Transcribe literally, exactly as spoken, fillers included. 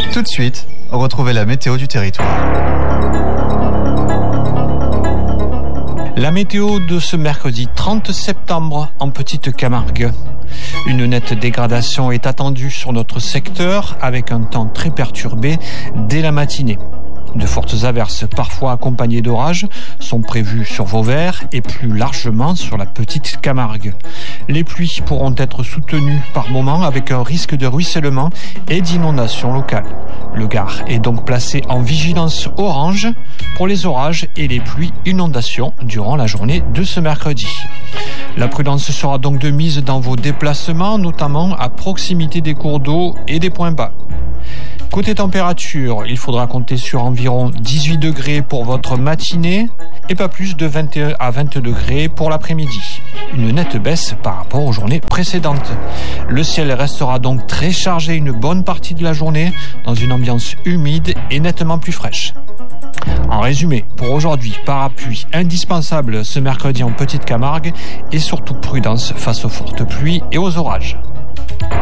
Tout de suite, retrouvez la météo du territoire. La météo de ce mercredi trente septembre en Petite Camargue. Une nette dégradation est attendue sur notre secteur avec un temps très perturbé dès la matinée. De fortes averses, parfois accompagnées d'orages, sont prévues sur Vauvert et plus largement sur la Petite Camargue. Les pluies pourront être soutenues par moments avec un risque de ruissellement et d'inondation locale. Le Gard est donc placé en vigilance orange pour les orages et les pluies inondations durant la journée de ce mercredi. La prudence sera donc de mise dans vos déplacements, notamment à proximité des cours d'eau et des points bas. Côté température, il faudra compter sur environ dix-huit degrés pour votre matinée et pas plus de vingt et un à vingt degrés pour l'après-midi. Une nette baisse par rapport aux journées précédentes. Le ciel restera donc très chargé une bonne partie de la journée dans une ambiance humide et nettement plus fraîche. En résumé, pour aujourd'hui, parapluie indispensable ce mercredi en Petite Camargue et surtout prudence face aux fortes pluies et aux orages.